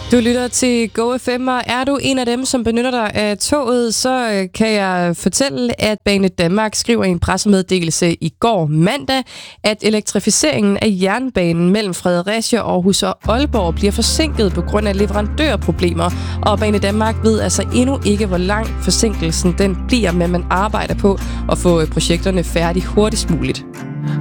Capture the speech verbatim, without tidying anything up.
Du lytter til Go F M, og er du en af dem, som benytter dig af toget, så kan jeg fortælle, at Banedanmark skriver i en pressemeddelelse i går mandag, at elektrificeringen af jernbanen mellem Fredericia, Aarhus og Aalborg bliver forsinket på grund af leverandørproblemer, og Banedanmark ved altså endnu ikke, hvor lang forsinkelsen den bliver, men man arbejder på at få projekterne færdige hurtigst muligt.